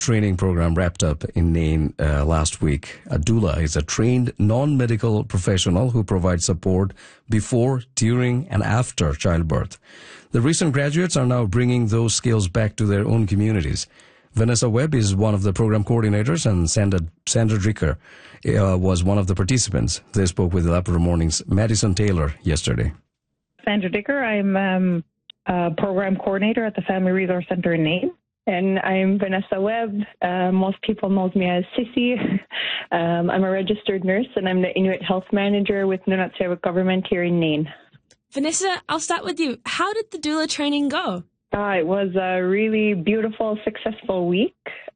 training program wrapped up in Nain last week. A doula is a trained non-medical professional who provides support before, during, and after childbirth. The recent graduates are now bringing those skills back to their own communities. Vanessa Webb is one of the program coordinators, and Sandra Dricker was one of the participants. They spoke with Labrador Morning's Madison Taylor yesterday. Sandra Dicker, I'm a program coordinator at the Family Resource Center in Nain. And I'm Vanessa Webb. Most people know me as Sissy. I'm a registered nurse, and I'm the Inuit Health Manager with Nunatsiavut Government here in Nain. Vanessa, I'll start with you. How did the doula training go? It was a really beautiful, successful week.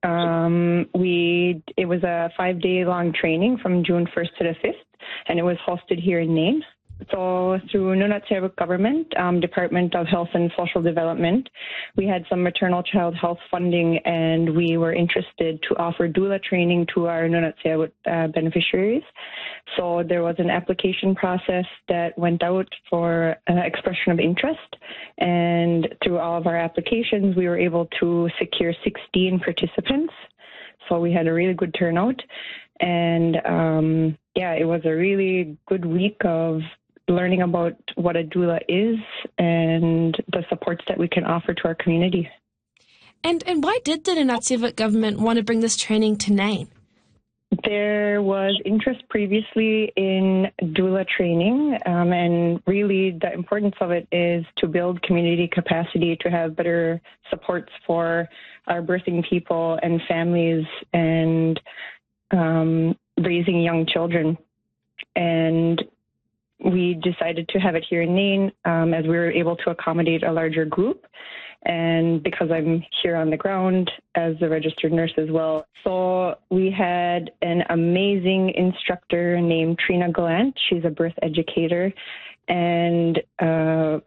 It was a 5-day-long training from June 1st to the 5th, and it was hosted here in Nain. So through Nunatsiavut Government, Department of Health and Social Development, we had some maternal child health funding, and we were interested to offer doula training to our Nunatsiavut beneficiaries. So there was an application process that went out for expression of interest, and through all of our applications, we were able to secure 16 participants. So we had a really good turnout, and it was a really good week of learning about what a doula is and the supports that we can offer to our community. And why did the Nunatsiavut government want to bring this training to Nain? There was interest previously in doula training, and really the importance of it is to build community capacity to have better supports for our birthing people and families and raising young children. And we decided to have it here in Nain as we were able to accommodate a larger group, and because I'm here on the ground as a registered nurse as well. So we had an amazing instructor named Trina Gallant. She's a birth educator, and our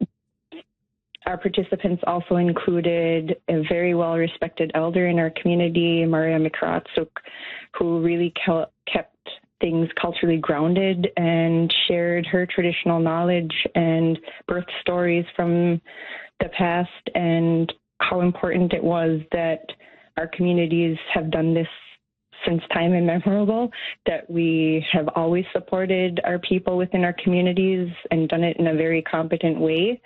participants also included a very well-respected elder in our community, Maria Mikaratsuk, who really kept things culturally grounded and shared her traditional knowledge and birth stories from the past, and how important it was that our communities have done this since time immemorial, that we have always supported our people within our communities and done it in a very competent way.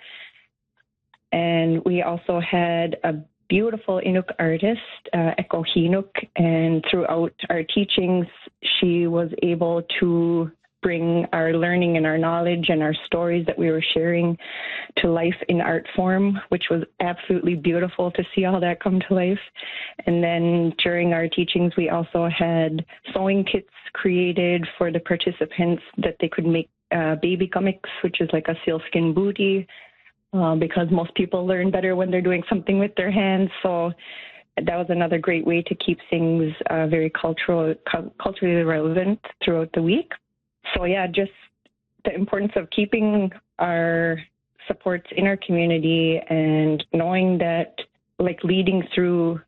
And we also had a beautiful Inuk artist, Eko Hinuk, and throughout our teachings, she was able to bring our learning and our knowledge and our stories that we were sharing to life in art form, which was absolutely beautiful to see all that come to life. And then during our teachings, we also had sewing kits created for the participants that they could make baby comics, which is like a sealskin booty, because most people learn better when they're doing something with their hands. So that was another great way to keep things very culturally relevant throughout the week. So yeah, just the importance of keeping our supports in our community and knowing that, like, leading through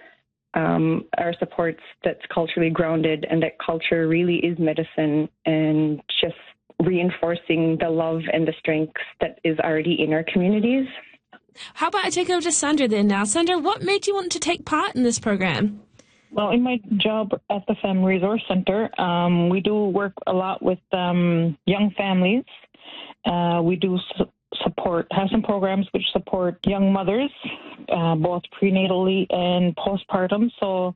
our supports that's culturally grounded, and that culture really is medicine, and just reinforcing the love and the strength that is already in our communities. How about I take over to Sandra then now? Sandra, what made you want to take part in this program? Well, in my job at the Family Resource Center, we do work a lot with young families. We do have some programs which support young mothers, both prenatally and postpartum. So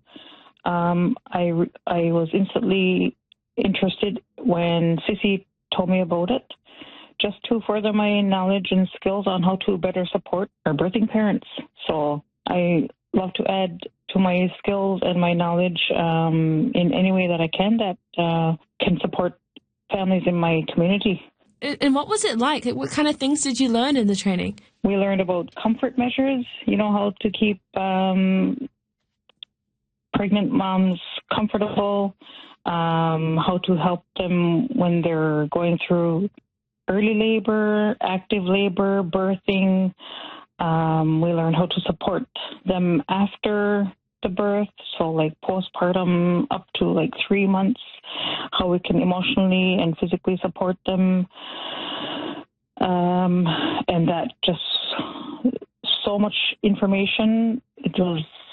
I was instantly interested when Sissy told me about it, just to further my knowledge and skills on how to better support our birthing parents. So I love to add to my skills and my knowledge in any way that I can that can support families in my community. And what was it like? What kind of things did you learn in the training? We learned about comfort measures, how to keep pregnant moms comfortable, how to help them when they're going through early labor, active labor, birthing. We learned how to support them after the birth, so like postpartum up to like 3 months, how we can emotionally and physically support them. And that just so much information. It was